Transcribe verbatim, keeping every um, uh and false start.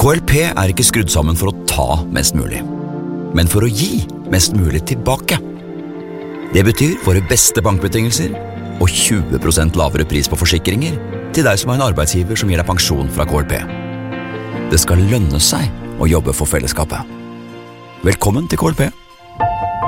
K L P er ikke skrudd sammen for å ta mest mulig, men for å gi mest mulig tilbake. Det betyr våre beste bankbetingelser og tjue prosent lavere pris på forsikringer til deg som har en arbeidsgiver som gir deg pensjon fra K L P. Det skal lønne seg å jobbe for fellesskapet. Velkommen til K L P.